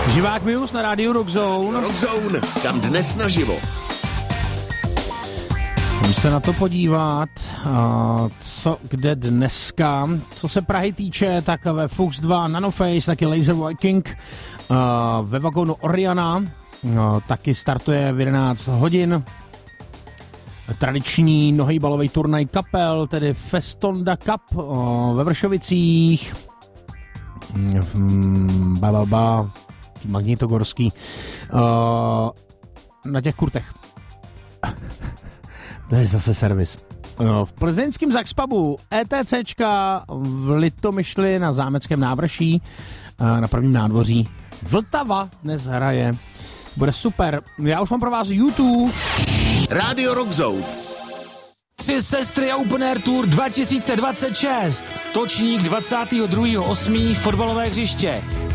Živák Mius na rádiu Rockzone. Rockzone, kam dnes naživo. Můžeme se na to podívat, co kde dneska. Co se Prahy týče, tak ve Fuchs 2 Nanoface, taky Laser Viking, ve vagónu Oriana, taky startuje v 11 hodin. Tradiční nohejbalový turnaj kapel, tedy Festonda Cup ve Vršovicích. Magnitogorský. Na těch kurtech. To je zase servis. V plzeňském Zaxpubu ETCčka v Litomyšli na Zámeckém návrší na prvním nádvoří. Vltava dnes hraje. Bude super. Já už mám pro vás YouTube. Radio Rockzone. 3 sestry a Open Air Tour 2026. Točník 22.8. fotbalové hřiště.